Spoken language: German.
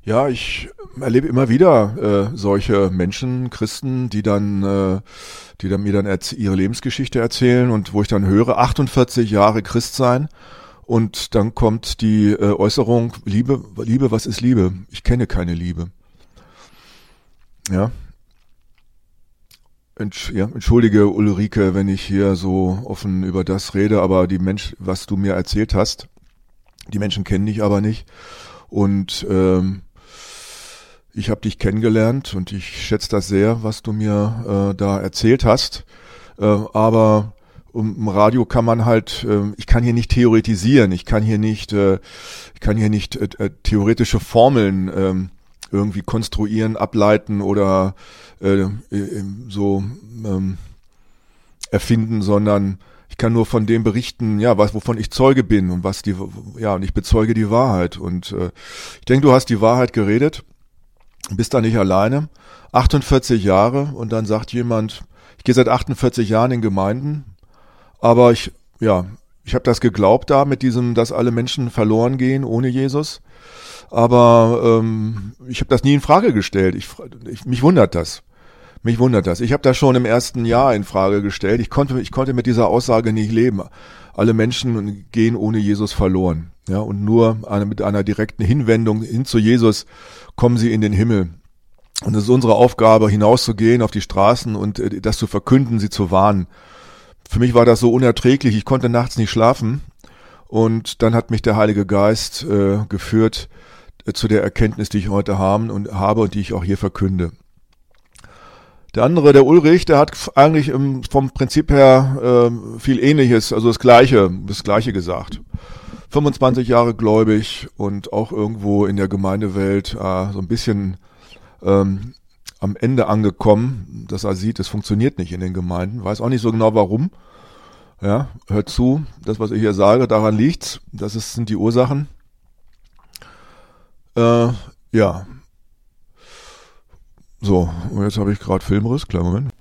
Ja, ich erlebe immer wieder solche Menschen, Christen, die dann mir dann ihre Lebensgeschichte erzählen und wo ich dann höre, 48 Jahre Christ sein und dann kommt die Äußerung, Liebe, was ist Liebe? Ich kenne keine Liebe. Ja, entschuldige Ulrike, wenn ich hier so offen über das rede, aber was du mir erzählt hast, die Menschen kennen dich aber nicht und ich habe dich kennengelernt und ich schätze das sehr, was du mir da erzählt hast. Aber im Radio kann man halt, ich kann hier nicht theoretisieren, ich kann hier nicht theoretische Formeln irgendwie konstruieren, ableiten oder so erfinden, sondern ich kann nur von dem berichten, ja, wovon ich Zeuge bin und und ich bezeuge die Wahrheit. Und ich denke, du hast die Wahrheit geredet. Bist da nicht alleine. 48 Jahre und dann sagt jemand, ich gehe seit 48 Jahren in Gemeinden, aber ich habe das geglaubt da mit diesem, dass alle Menschen verloren gehen ohne Jesus. Aber ich habe das nie in Frage gestellt. Mich wundert das. Mich wundert das. Ich habe das schon im ersten Jahr in Frage gestellt. Ich konnte mit dieser Aussage nicht leben. Alle Menschen gehen ohne Jesus verloren. Ja, und nur mit einer direkten Hinwendung hin zu Jesus kommen sie in den Himmel. Und es ist unsere Aufgabe, hinauszugehen auf die Straßen und das zu verkünden, sie zu warnen. Für mich war das so unerträglich. Ich konnte nachts nicht schlafen. Und dann hat mich der Heilige Geist geführt zu der Erkenntnis, die ich heute habe und die ich auch hier verkünde. Der andere, der Ulrich, der hat eigentlich vom Prinzip her viel Ähnliches, also das Gleiche gesagt. 25 Jahre gläubig und auch irgendwo in der Gemeindewelt so ein bisschen am Ende angekommen, dass er sieht, es funktioniert nicht in den Gemeinden. Weiß auch nicht so genau warum. Ja, hört zu, das, was ich hier sage, daran liegt's. Sind die Ursachen. Ja. So, und jetzt habe ich gerade Filmriss, kleinen Moment.